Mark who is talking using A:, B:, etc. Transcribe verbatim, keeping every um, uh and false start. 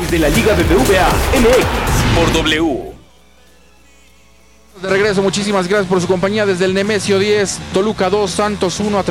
A: análisis de la Liga B B V A M X por W.
B: De regreso, muchísimas gracias por su compañía desde el Nemesio diez, Toluca dos, Santos uno.